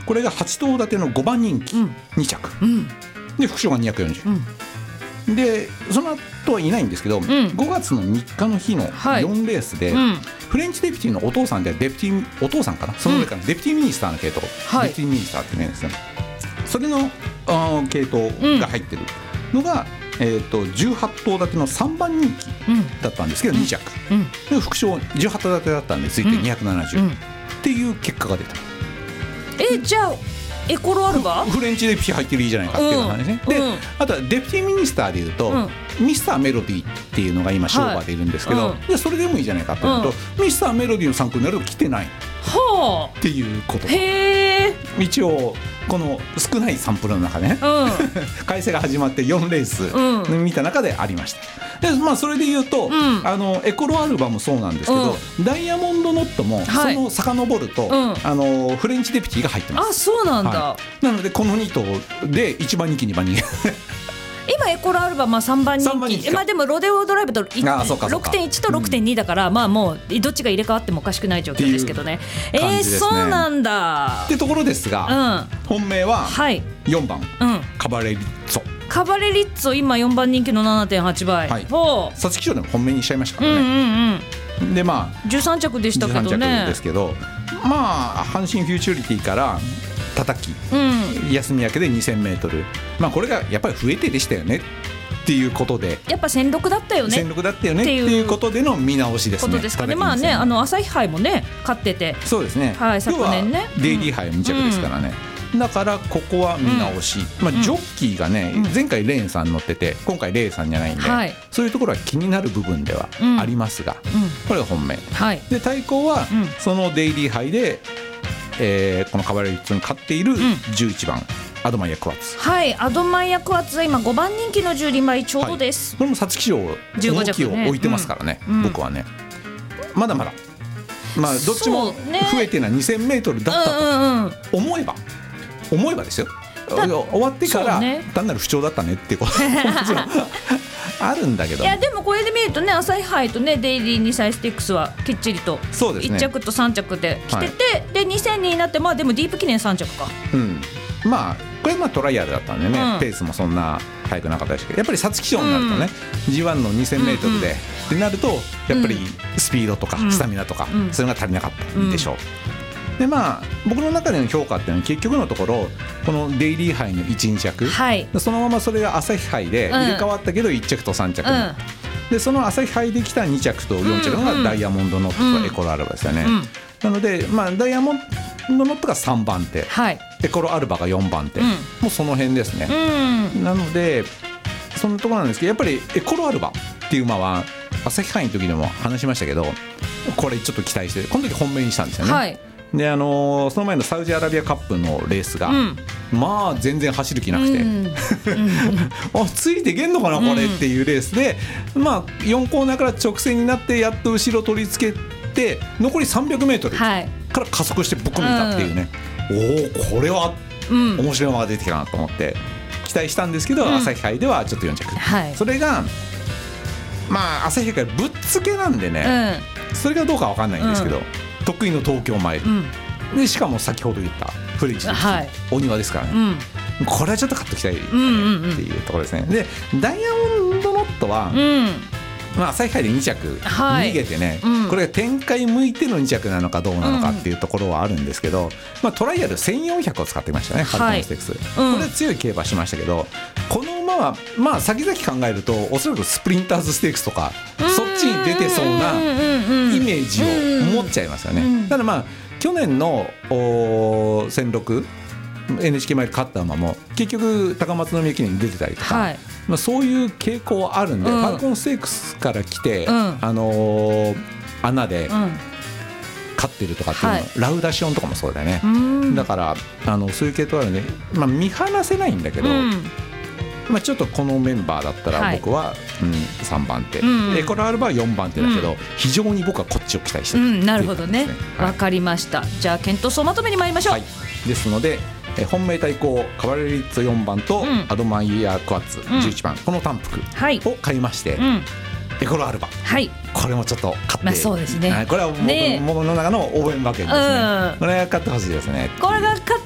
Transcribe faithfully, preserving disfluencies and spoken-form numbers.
これがはち頭立てのごばん人気、うん、に着、うん、で副賞がにひゃくよんじゅう、うん、でその後はいないんですけど、うん、ごがつのみっかの日のよんレースで、はい、うん、フレンチデピティのお父さんでデピティお父さんかな、その上からデピティミニスターの系統、うん、デピティミニスターって言うんですね、それのあ系統が入ってるのが、うん、えー、とじゅうはち頭立てのさんばん人気だったんですけど、うん、に着、うん、で副賞じゅうはち頭立てだったんでついてにひゃくななじゅう、うん、っていう結果が出た。 えじゃあエコロアルバフレンチデピティ入ってるいいじゃないかっていう話ね、うん、で、うん、あとはデピティミニスターでいうと、うん、ミスターメロディーっていうのが今商売でいるんですけど、はい、でそれでもいいじゃないかっていうと、うん、ミスターメロディーの参考になると来てないっていうことが、へー、一応この少ないサンプルの中でね、うん、改正が始まってよんレース見た中でありました。で、まあ、それで言うと、うん、あのエコロアルバもそうなんですけど、うん、ダイヤモンドノットもその遡ると、はい、うん、あのフレンチデピティが入ってます。 あ、そうなんだ、 はい、なのでこのに頭でいちばん人気にばん人気今エコロアルバまあさんばん人気、まあ、でもロデオドライブと ろくてんいち と ろくてんに だから、うん、まあもうどっちが入れ替わってもおかしくない状況ですけどね。えー、そうなんだってところですが、うん、本命はよんばん、はい、うん、カバレリッツォ。 カバレリッツォ今よんばん人気の ななてんはち 倍、はい、皐月賞でも本命にしちゃいましたからね、うんうんうん、でまあじゅうさん着でしたけどね。 じゅうさん着ですけど、まあ阪神フューチュリティから叩き、うん、休み明けで にせんメートル、まあ、これがやっぱり増えてでしたよねっていうことで、 やっぱ戦力だったよね戦力だったよねっていうことでの見直しですね。 ことですかね。まあね、あの朝日杯もね勝ってて、 そうですね、 はい、昨年ねデイリー杯に着ですからね、うん、だからここは見直し、うん、まあ、ジョッキーがね、うん、前回レーンさん乗ってて今回レーンさんじゃないんで、はい、そういうところは気になる部分ではありますが、うん、これが本命、はい、で対抗は、うん、そのデイリー杯でえー、このカバレリッツォに勝っているじゅういちばん、うん、アドマイヤクワッツ。 はい、アドマイヤクワッツは今ごばん人気のじゅうにばいちょうどです、 はい、これも皐月賞重きを置いてますからね、うん、僕はねまだまだ、まあ、どっちも増えてない にせんメートルだったと思えば、うんうん、思えばですよ、終わってから単なる不調だったねっていうことあるんだけど、 いやでもこれで見るとね、朝日杯とねデイリーに歳ステックスはきっちりといち着とさん着で来てて、はい、でにせんになって、まあでもディープ記念さん着か、 うん、まあこれはまあトライアルだったんでね、うん、ペースもそんな速くなかったですけど、やっぱり皐月賞になるとね、うん、ジーワン の にせんメートルで、うんうん、ってなるとやっぱりスピードとかスタミナとか、うん、それが足りなかったんでしょう、うん、でまあ僕の中での評価っていうのは結局のところこのデイリー杯のいち、に着、はい、そのままそれが朝日杯で入れ替わったけどいち着とさん着、うん、でその朝日杯できたに着とよん着のがダイヤモンドノットとエコロアルバですよね、うんうん、なので、まあ、ダイヤモンドノットがさんばん手、はい、エコロアルバがよんばん手、うん、もうその辺ですね、うん、なのでそのところなんですけど、やっぱりエコロアルバっていう馬は朝日杯の時でも話しましたけど、これちょっと期待してこの時本命にしたんですよね、はい、であのー、その前のサウジアラビアカップのレースが、うん、まあ全然走る気なくて、うん、あついていけんのかなこれっていうレースで、まあ、よんコーナーから直線になってやっと後ろ取り付けて残りさんびゃくメートルから加速してぶっ込んだっていうね、はい、おおこれは面白い馬が出てきたなと思って期待したんですけど、うん、朝日杯ではちょっとよん着、はい、それがまあ朝日杯からぶっつけなんでね、うん、それがどうか分かんないんですけど、うん、得意の東京マイル、うん、でしかも先ほど言ったフレンチです、はい、お庭ですからね、うん、これはちょっと買っておきたいっていうところですね、でダイヤモンドノットは、うん、まあ、朝日杯でに着、はい、逃げてね、うん、これが展開向いてのに着なのかどうなのかっていうところはあるんですけど、まあ、トライアルせんよんひゃくを使ってましたね、ハルトンステークス、はい、うん、これ強い競馬しましたけど、この馬は、まあ、先々考えるとおそらくスプリンターズステークスとかそっちに出てそうなイメージを持っちゃいますよね。ただまあ去年のせんろく エヌエイチケー マイル勝った馬も結局高松宮記念に出てたりとか、はい、まあ、そういう傾向はあるんで、うん、ファルコンステークスから来て、うん、あのー、穴で勝ってるとかっていうのは、はい、ラウダシオンとかもそうだよね。だからあのそういう系統あるんで、まあ、見放せないんだけど、うん、まあ、ちょっとこのメンバーだったら僕は、はい、うん、さんばん手、うん、エコロアルバはよんばん手だけど、うん、非常に僕はこっちを期待してる、うん、 なるほどね、わ、はい、かりました。じゃあ検討総まとめに参りましょう、はい、 ですのでえ本命対抗カバレリッツォよんばんと、うん、アドマイヤークワッツじゅういちばん、うん、この単服を買いまして、うん、エコロアルバ、はい、これもちょっと買って、まあそうですね、これは僕の中の応援馬券ですね、うん、これは買ってほしいですね。 これが買っ